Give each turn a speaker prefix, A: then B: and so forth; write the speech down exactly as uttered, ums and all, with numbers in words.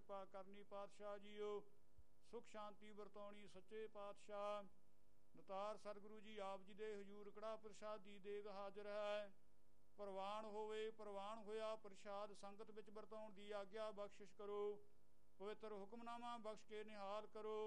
A: ਕਿਰਪਾ ਕਰਨੀ ਪਾਤਸ਼ਾਹ ਜੀਓ। ਸੁਖ ਸ਼ਾਂਤੀ ਵਰਤਾਉਣੀ ਸੱਚੇ ਪਾਤਸ਼ਾਹ। ਦਤਾਰ ਸਤਿਗੁਰੂ ਜੀ ਆਪ ਜੀ ਦੇ ਹਜ਼ੂਰ ਕੜਾ ਪ੍ਰਸ਼ਾਦ ਦੀ ਦੇਗ ਹਾਜ਼ਰ ਹੈ। ਪ੍ਰਵਾਨ ਹੋਵੇ, ਪ੍ਰਵਾਨ ਹੋਇਆ ਪ੍ਰਸ਼ਾਦ ਸੰਗਤ ਵਿੱਚ ਵਰਤਾਉਣ ਦੀ ਆਗਿਆ ਬਖਸ਼ਿਸ਼ ਕਰੋ। ਪਵਿੱਤਰ ਹੁਕਮਨਾਮਾ ਬਖਸ਼ ਕੇ ਨਿਹਾਲ ਕਰੋ।